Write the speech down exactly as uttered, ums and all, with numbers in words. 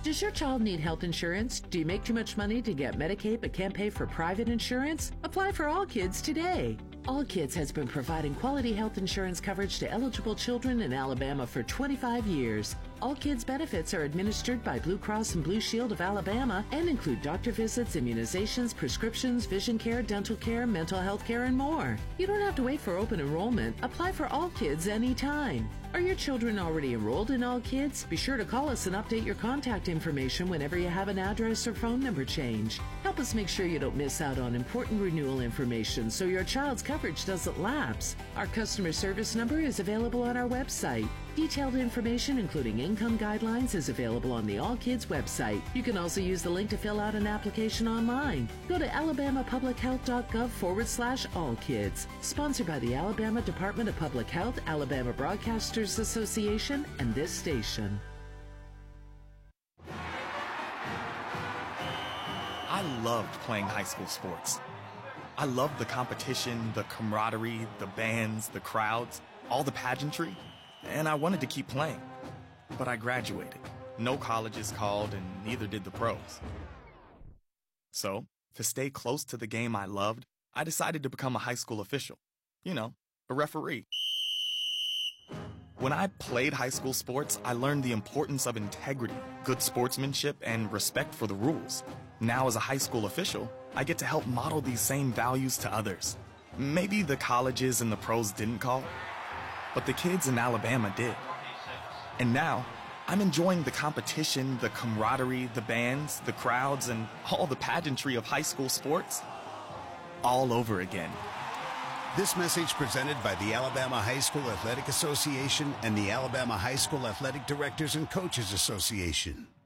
Does your child need health insurance? Do you make too much money to get Medicaid but can't pay for private insurance? Apply for All Kids today. All Kids has been providing quality health insurance coverage to eligible children in Alabama for twenty-five years. All Kids benefits are administered by Blue Cross and Blue Shield of Alabama and include doctor visits, immunizations, prescriptions, vision care, dental care, mental health care, and more. You don't have to wait for open enrollment. Apply for All Kids anytime. Are your children already enrolled in All Kids? Be sure to call us and update your contact information whenever you have an address or phone number change. Help us make sure you don't miss out on important renewal information so your child's coverage doesn't lapse. Our customer service number is available on our website. Detailed information, including income guidelines, is available on the All Kids website. You can also use the link to fill out an application online. Go to alabamapublichealth.gov forward slash all kids. Sponsored by the Alabama Department of Public Health, Alabama Broadcasters Association, and this station. I loved playing high school sports. I loved the competition, the camaraderie, the bands, the crowds, all the pageantry, and I wanted to keep playing. But I graduated. No colleges called, and neither did the pros. So, to stay close to the game I loved, I decided to become a high school official. You know, a referee. When I played high school sports, I learned the importance of integrity, good sportsmanship, and respect for the rules. Now, as a high school official, I get to help model these same values to others. Maybe the colleges and the pros didn't call, but the kids in Alabama did. And now, I'm enjoying the competition, the camaraderie, the bands, the crowds, and all the pageantry of high school sports all over again. This message presented by the Alabama High School Athletic Association and the Alabama High School Athletic Directors and Coaches Association.